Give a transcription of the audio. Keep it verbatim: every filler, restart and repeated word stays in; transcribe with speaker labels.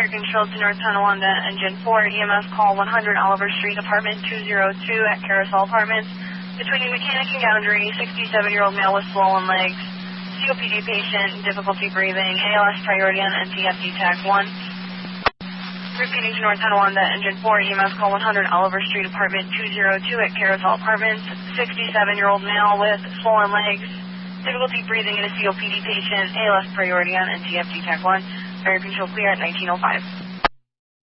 Speaker 1: American Control to North Tonawanda, Engine four, E M S call one hundred Oliver Street, apartment two oh two at Carousel Apartments. Between mechanic and boundary, sixty-seven-year-old male with swollen legs, C O P D patient, difficulty breathing, A L S priority on N T F D tag one. Repeating to North Tonawanda, Engine four, E M S call one hundred Oliver Street, apartment two oh two at Carousel Apartments. sixty-seven-year-old male with swollen legs, difficulty breathing in a C O P D patient, A L S priority on N T F D tag one. Fire control clear at nineteen oh five.